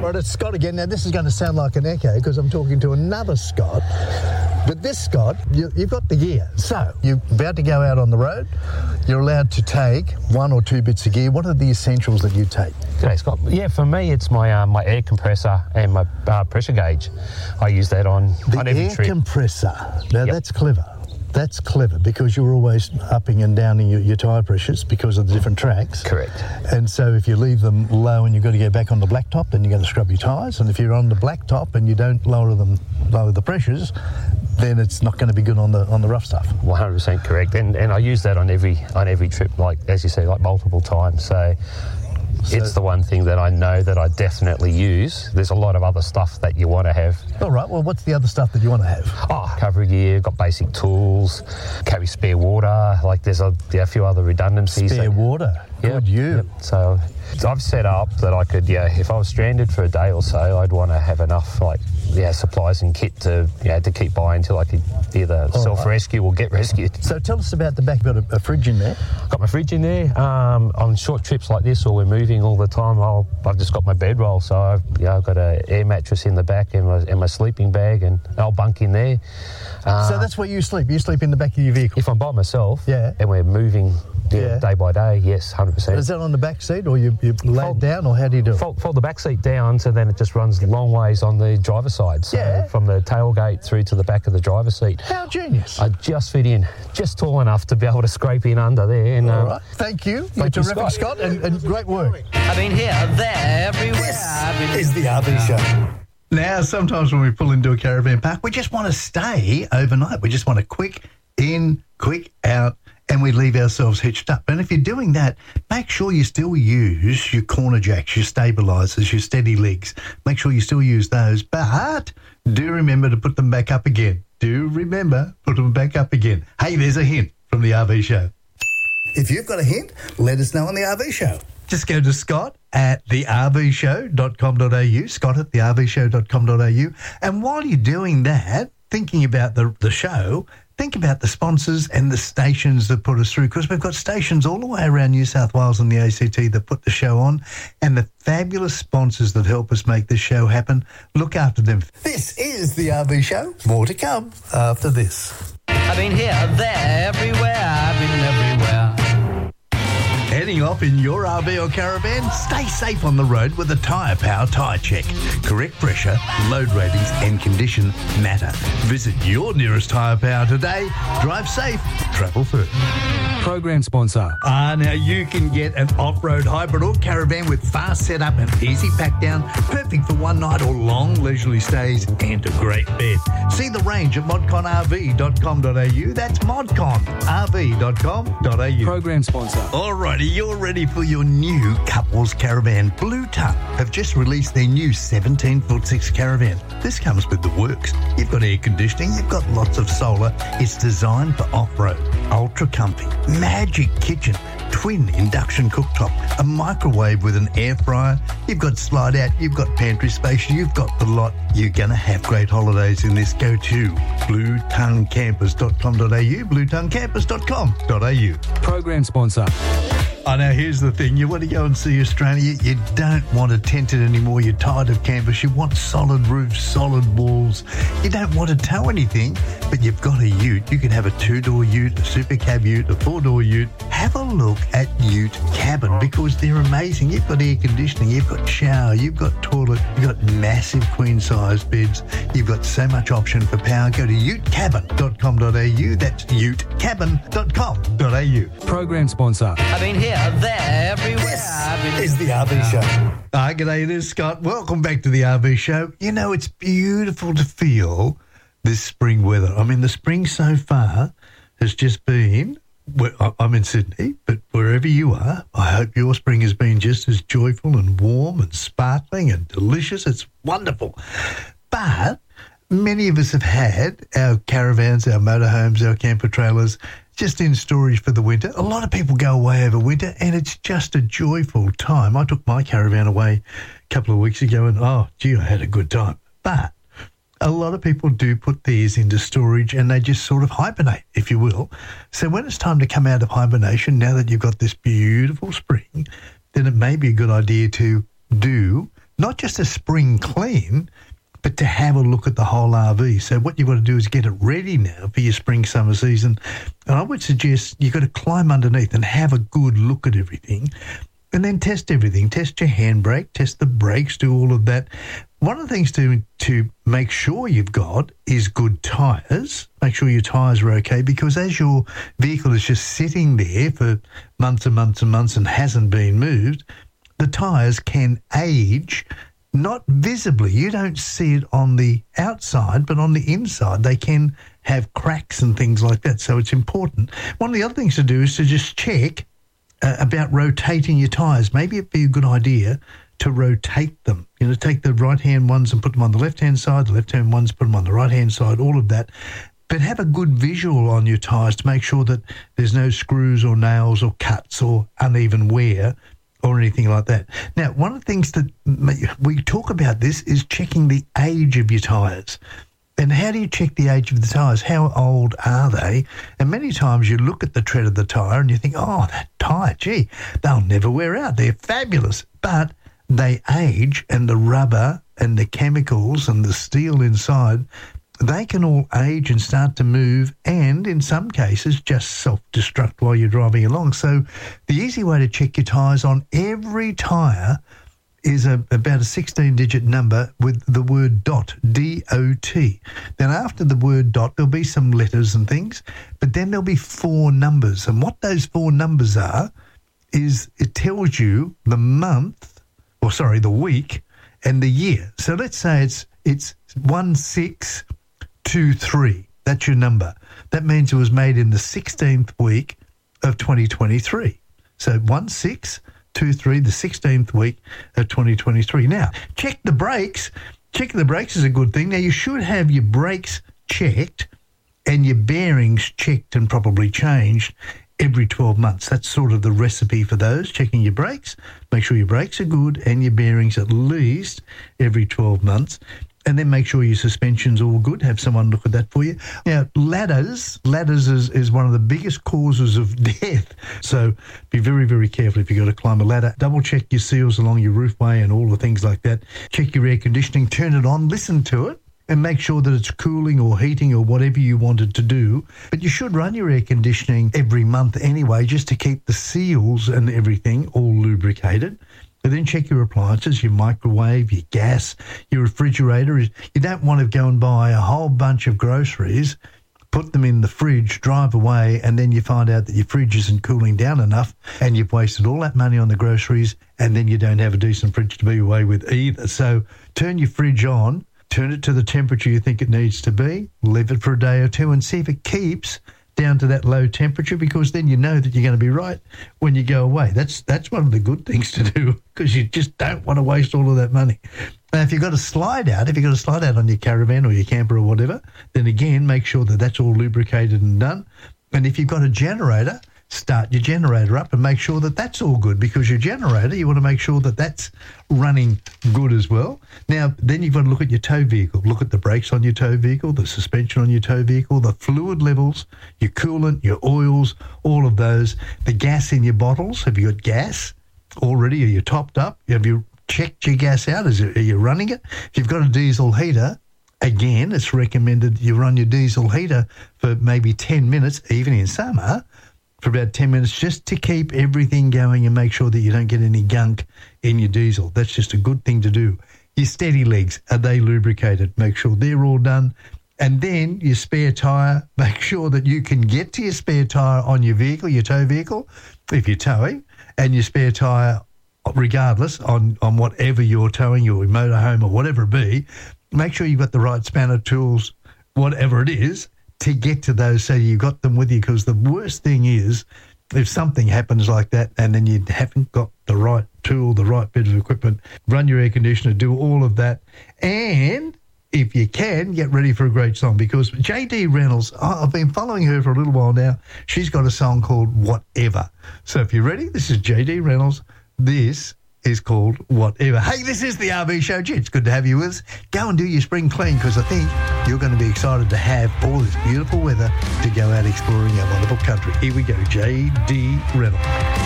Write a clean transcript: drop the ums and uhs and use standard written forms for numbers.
Right, it's Scott again. Now, this is going to sound like an echo because I'm talking to another Scott. But this Scott, you've got the gear. So, you're about to go out on the road. You're allowed to take 1 or 2 bits of gear. What are the essentials that you take? G'day, Scott. Yeah, for me, it's my my air compressor and my pressure gauge. I use that on every trip. The air compressor. Now, that's clever. That's clever because you're always upping and downing your tyre pressures because of the different tracks. Correct. And so if you leave them low and you've got to go back on the blacktop, then you're going to scrub your tyres. And if you're on the blacktop and you don't lower the pressures, then it's not going to be good on the rough stuff. 100% correct. And I use that on every trip, like as you say, like multiple times. So it's the one thing that I know that I definitely use. There's a lot of other stuff that you want to have. All right, well, what's the other stuff that you want to have? Recovery gear, got basic tools, carry spare water, like there's a few other redundancies. Spare water? Good you. Yep. So I've set up that I could, if I was stranded for a day or so, I'd want to have enough, supplies and kit to keep buying until I could either self-rescue or get rescued. So tell us about the back. You've got a fridge in there? Got my fridge in there. On short trips like this, or we're moving all the time, I've just got my bedroll. So I've got an air mattress in the back and my sleeping bag, and I'll bunk in there. So that's where you sleep? You sleep in the back of your vehicle? If I'm by myself and we're moving day by day, yes, 100%. Is that on the back seat, or you lay it down, or how do you do it? Fold the back seat down, so then it just runs long ways on the driver's side. So from the tailgate through to the back of the driver's seat. How genius. I just fit in, just tall enough to be able to scrape in under there. And, all right. Thank you. You're terrific, Scott, and great work. I've been here, there, everywhere. This is the RV Show. Now, sometimes when we pull into a caravan park, we just want to stay overnight. We just want a quick in, quick out, and we leave ourselves hitched up. And if you're doing that, make sure you still use your corner jacks, your stabilisers, your steady legs. Make sure you still use those, but do remember to put them back up again. Put them back up again. Hey, there's a hint from the RV Show. If you've got a hint, let us know on the RV Show. Just go to Scott at thervshow.com.au, Scott at thervshow.com.au. And while you're doing that, thinking about the show, think about the sponsors and the stations that put us through, because we've got stations all the way around New South Wales and the ACT that put the show on, and the fabulous sponsors that help us make this show happen. Look after them. This is the RV Show. More to come after this. I've been here, there, everywhere. I've been everywhere. Heading off in your RV or caravan? Stay safe on the road with a Tyre Power Tyre Check. Correct pressure, load ratings and condition matter. Visit your nearest Tyre Power today. Drive safe, travel first. Program sponsor. Now you can get an off-road hybrid or caravan with fast setup and easy pack down, perfect for one night or long leisurely stays, and a great bed. See the range at modconrv.com.au. That's modconrv.com.au. Program sponsor. Alrighty, you're ready for your new couples caravan. Blue Tongue have just released their new 17'6" caravan. This comes with the works. You've got air conditioning, you've got lots of solar. It's designed for off-road, ultra comfy, magic kitchen, twin induction cooktop, a microwave with an air fryer. You've got slide out, you've got pantry space, you've got the lot. You're going to have great holidays in this. Go to bluetonguecampers.com.au, bluetonguecampers.com.au. Program sponsor. Now here's the thing. You want to go and see Australia. You don't want to tent it anymore. You're tired of canvas. You want solid roofs, solid walls. You don't want to tow anything, but you've got a ute. You can have a 2-door ute, a super cab ute, a 4-door ute. Have a look at Ute Cabin because they're amazing. You've got air conditioning, you've got shower, you've got toilet, you've got massive queen-size beds. You've got so much option for power. Go to utecabin.com.au. That's utecabin.com.au. Program sponsor. I've been here, there, everywhere. This is the RV Show. Hi, g'day, it is Scott. Welcome back to the RV Show. You know, it's beautiful to feel this spring weather. I mean, the spring so far has just been... I'm in Sydney, but wherever you are, I hope your spring has been just as joyful and warm and sparkling and delicious. It's wonderful. But many of us have had our caravans, our motorhomes, our camper trailers just in storage for the winter. A lot of people go away over winter and it's just a joyful time. I took my caravan away a couple of weeks ago and, I had a good time. But a lot of people do put theirs into storage and they just sort of hibernate, if you will. So when it's time to come out of hibernation, now that you've got this beautiful spring, then it may be a good idea to do not just a spring clean, but to have a look at the whole RV. So what you've got to do is get it ready now for your spring, summer season. And I would suggest you've got to climb underneath and have a good look at everything and then test everything. Test your handbrake, test the brakes, do all of that. One of the things to make sure you've got is good tyres. Make sure your tyres are okay, because as your vehicle is just sitting there for months and months and months and hasn't been moved, the tyres can age. Not visibly. You don't see it on the outside, but on the inside they can have cracks and things like that. So it's important. One of the other things to do is to just check about rotating your tyres. Maybe it'd be a good idea to rotate them. You know, take the right-hand ones and put them on the left-hand side, the left-hand ones, put them on the right-hand side, all of that. But have a good visual on your tyres to make sure that there's no screws or nails or cuts or uneven wear or anything like that. Now, one of the things that we talk about this is checking the age of your tyres. And how do you check the age of the tyres? How old are they? And many times you look at the tread of the tyre and you think, oh, that tyre, gee, they'll never wear out. They're fabulous. But they age, and the rubber and the chemicals and the steel inside, they can all age and start to move, and in some cases just self-destruct while you're driving along. So the easy way to check your tyres on every tyre is about a 16-digit number with the word DOT, D-O-T. Then after the word DOT, there'll be some letters and things, but then there'll be 4 numbers. And what those 4 numbers are is it tells you the month, the week and the year. So let's say it's 1623. That's your number. That means it was made in the 16th week of 2023. So 1623, the 16th week of 2023. Now, check the brakes. Checking the brakes is a good thing. Now, you should have your brakes checked and your bearings checked and probably changed every 12 months. That's sort of the recipe for those, checking your brakes. Make sure your brakes are good and your bearings at least every 12 months. And then make sure your suspension's all good. Have someone look at that for you. Now, ladders is one of the biggest causes of death. So be very, very careful if you've got to climb a ladder. Double check your seals along your roofway and all the things like that. Check your air conditioning, turn it on, listen to it, and make sure that it's cooling or heating or whatever you want it to do. But you should run your air conditioning every month anyway, just to keep the seals and everything all lubricated. And then check your appliances, your microwave, your gas, your refrigerator. You don't want to go and buy a whole bunch of groceries, put them in the fridge, drive away, and then you find out that your fridge isn't cooling down enough and you've wasted all that money on the groceries, and then you don't have a decent fridge to be away with either. So turn your fridge on, turn it to the temperature you think it needs to be, leave it for a day or two and see if it keeps down to that low temperature, because then you know that you're going to be right when you go away. That's one of the good things to do, because you just don't want to waste all of that money. Now, if you've got a slide out on your caravan or your camper or whatever, then again, make sure that that's all lubricated and done. And if you've got a generator, start your generator up and make sure that that's all good, because your generator, you want to make sure that that's running good as well. Now, then you've got to look at your tow vehicle. Look at the brakes on your tow vehicle, the suspension on your tow vehicle, the fluid levels, your coolant, your oils, all of those. The gas in your bottles. Have you got gas already? Are you topped up? Have you checked your gas out? Are you running it? If you've got a diesel heater, again, it's recommended you run your diesel heater for maybe 10 minutes, even in summer, for about 10 minutes, just to keep everything going and make sure that you don't get any gunk in your diesel. That's just a good thing to do. Your steady legs, are they lubricated? Make sure they're all done. And then your spare tyre, make sure that you can get to your spare tyre on your vehicle, your tow vehicle, if you're towing, and your spare tyre, regardless, on whatever you're towing, your motorhome or whatever it be. Make sure you've got the right spanner, tools, whatever it is, to get to those, so you've got them with you, because the worst thing is if something happens like that and then you haven't got the right tool, the right bit of equipment, run your air conditioner, do all of that, and if you can, get ready for a great song, because J.D. Reynolds, I've been following her for a little while now. She's got a song called Whatever. So if you're ready, this is J.D. Reynolds. This is called Whatever. Hey, this is the RV Show. Gee, it's good to have you with us. Go and do your spring clean, because I think you're going to be excited to have all this beautiful weather to go out exploring our wonderful country. Here we go, J.D. Reynolds.